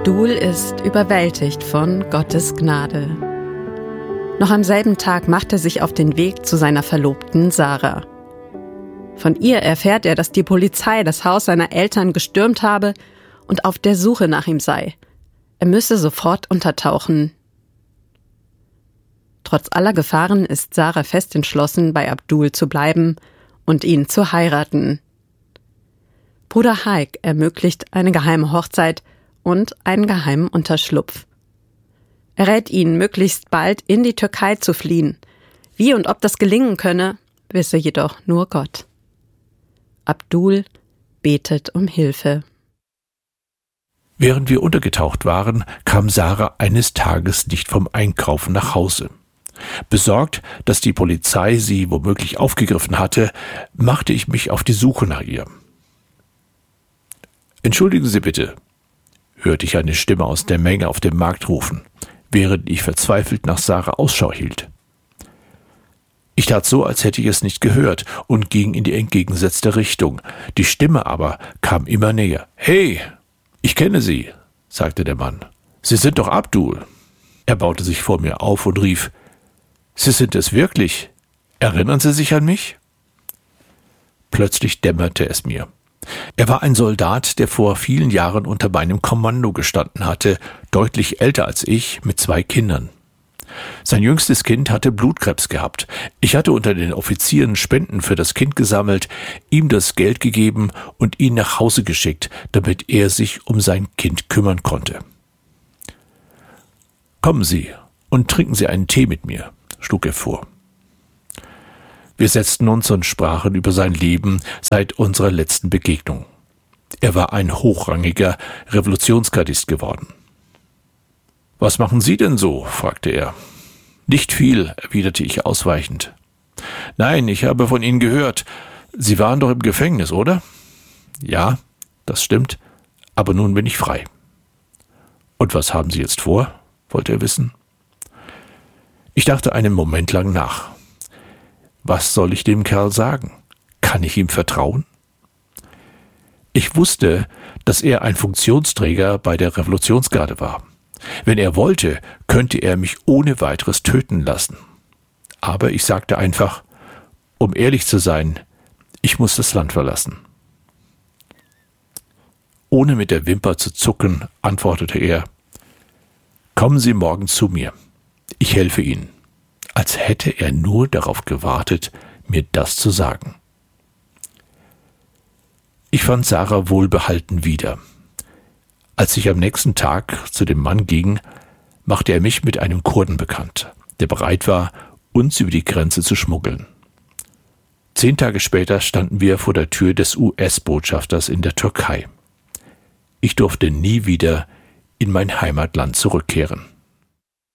Abdul ist überwältigt von Gottes Gnade. Noch am selben Tag macht er sich auf den Weg zu seiner Verlobten Sarah. Von ihr erfährt er, dass die Polizei das Haus seiner Eltern gestürmt habe und auf der Suche nach ihm sei. Er müsse sofort untertauchen. Trotz aller Gefahren ist Sarah fest entschlossen, bei Abdul zu bleiben und ihn zu heiraten. Bruder Haik ermöglicht eine geheime Hochzeit und einen geheimen Unterschlupf. Er rät ihn, möglichst bald in die Türkei zu fliehen. Wie und ob das gelingen könne, wisse jedoch nur Gott. Abdul betet um Hilfe. Während wir untergetaucht waren, kam Sarah eines Tages nicht vom Einkaufen nach Hause. Besorgt, dass die Polizei sie womöglich aufgegriffen hatte, machte ich mich auf die Suche nach ihr. »Entschuldigen Sie bitte«, hörte ich eine Stimme aus der Menge auf dem Markt rufen, während ich verzweifelt nach Sarah Ausschau hielt. Ich tat so, als hätte ich es nicht gehört und ging in die entgegengesetzte Richtung. Die Stimme aber kam immer näher. »Hey, ich kenne Sie«, sagte der Mann. »Sie sind doch Abdul.« Er baute sich vor mir auf und rief, »Sie sind es wirklich? Erinnern Sie sich an mich?« Plötzlich dämmerte es mir. Er war ein Soldat, der vor vielen Jahren unter meinem Kommando gestanden hatte, deutlich älter als ich, mit 2 Kindern. Sein jüngstes Kind hatte Blutkrebs gehabt. Ich hatte unter den Offizieren Spenden für das Kind gesammelt, ihm das Geld gegeben und ihn nach Hause geschickt, damit er sich um sein Kind kümmern konnte. »Kommen Sie und trinken Sie einen Tee mit mir«, schlug er vor. Wir setzten uns und sprachen über sein Leben seit unserer letzten Begegnung. Er war ein hochrangiger Revolutionsgardist geworden. »Was machen Sie denn so?« fragte er. »Nicht viel«, erwiderte ich ausweichend. »Nein, ich habe von Ihnen gehört. Sie waren doch im Gefängnis, oder?« »Ja, das stimmt, aber nun bin ich frei.« »Und was haben Sie jetzt vor?« wollte er wissen. Ich dachte einen Moment lang nach. Was soll ich dem Kerl sagen? Kann ich ihm vertrauen? Ich wusste, dass er ein Funktionsträger bei der Revolutionsgarde war. Wenn er wollte, könnte er mich ohne weiteres töten lassen. Aber ich sagte einfach, um ehrlich zu sein, ich muss das Land verlassen. Ohne mit der Wimper zu zucken, antwortete er, »Kommen Sie morgen zu mir. Ich helfe Ihnen.« Als hätte er nur darauf gewartet, mir das zu sagen. Ich fand Sarah wohlbehalten wieder. Als ich am nächsten Tag zu dem Mann ging, machte er mich mit einem Kurden bekannt, der bereit war, uns über die Grenze zu schmuggeln. 10 Tage später standen wir vor der Tür des US-Botschafters in der Türkei. Ich durfte nie wieder in mein Heimatland zurückkehren.